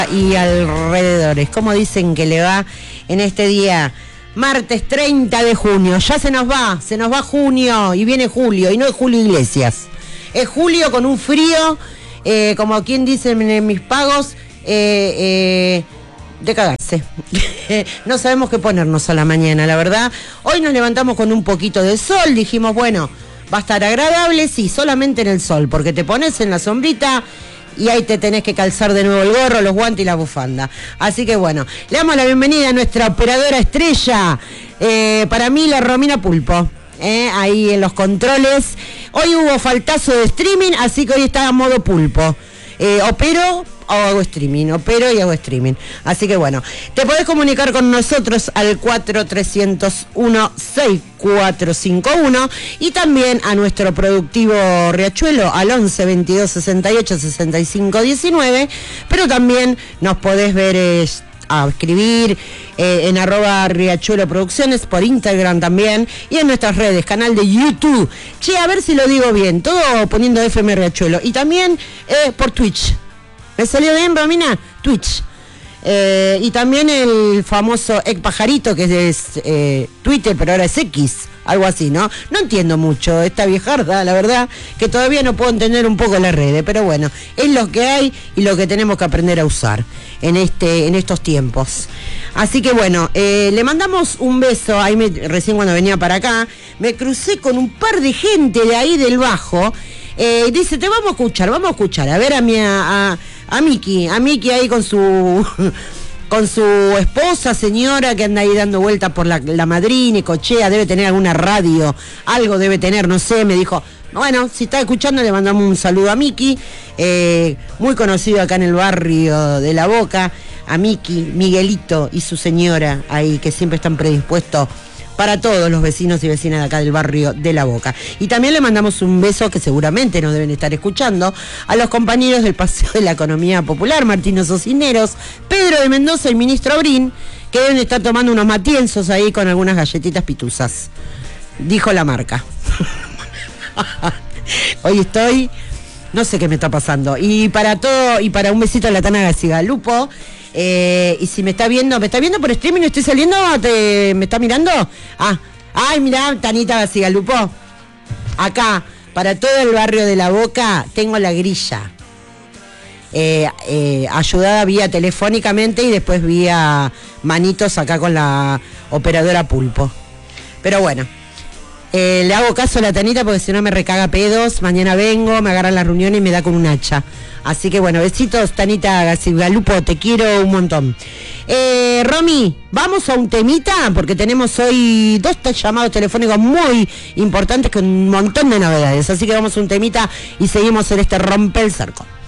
Y alrededores, ¿cómo dicen que le va en este día? Martes 30 de junio, ya se nos va junio y viene julio, y no es Julio Iglesias, es julio con un frío, como quien dice en mis pagos, de cagarse. No sabemos qué ponernos a la mañana, la verdad. Hoy nos levantamos con un poquito de sol, dijimos, bueno, va a estar agradable, sí, solamente en el sol, porque te pones en la sombrita y ahí te tenés que calzar de nuevo el gorro, los guantes y la bufanda. Así que bueno, le damos la bienvenida a nuestra operadora estrella, para mí la Romina Pulpo, ahí en los controles. Hoy hubo faltazo de streaming, así que hoy está a modo pulpo. Opero o hago streaming, opero y hago streaming. Así que bueno, te podés comunicar con nosotros al 4301-6451 y también a nuestro productivo Riachuelo al 11 22 68 65 19, pero también nos podés ver a escribir en @Riachuelo Producciones, por Instagram también, y en nuestras redes, canal de YouTube. Che, a ver si lo digo bien, todo poniendo FM Riachuelo. Y también por Twitch. ¿Me salió bien, Romina? Twitch. Y también el famoso Pajarito, que es Twitter, pero ahora es X, algo así, ¿no? No entiendo mucho esta viejarda, la verdad, que todavía no puedo entender un poco las redes, pero bueno, es lo que hay y lo que tenemos que aprender a usar en estos tiempos. Así que bueno, le mandamos un beso. Ahí recién cuando venía para acá, me crucé con un par de gente de ahí del Bajo. Dice, te vamos a escuchar, a ver a Miki ahí con su esposa, señora, que anda ahí dando vueltas por la madrina y cochea, debe tener alguna radio, algo debe tener, no sé, me dijo. Bueno, si está escuchando, le mandamos un saludo a Miki, muy conocido acá en el barrio de La Boca, a Miki, Miguelito y su señora ahí, que siempre están predispuestos para todos los vecinos y vecinas de acá del barrio de La Boca. Y también le mandamos un beso, que seguramente nos deben estar escuchando, a los compañeros del Paseo de la Economía Popular, Martino Ocineros, Pedro de Mendoza y Ministro Aurín, que deben estar tomando unos matienzos ahí con algunas galletitas pituzas. Dijo la marca. Hoy estoy, no sé qué me está pasando. Y para un besito a la Tana Gacigalupo. Y si me está viendo por streaming, ¿estoy saliendo? ¿Me está mirando? Ay, mirá, Tanita Gacigalupo. Acá, para todo el barrio de La Boca, tengo la grilla. Ayudada vía telefónicamente y después vía manitos acá con la operadora Pulpo. Pero bueno, le hago caso a la Tanita porque si no me recaga pedos. Mañana vengo, me agarran la reunión y me da con un hacha. Así que bueno, besitos, Tanita Gacigalupo, te quiero un montón. Romy, vamos a un temita porque tenemos hoy 2 llamados telefónicos muy importantes con un montón de novedades. Así que vamos a un temita y seguimos en este Rompe el Cerco.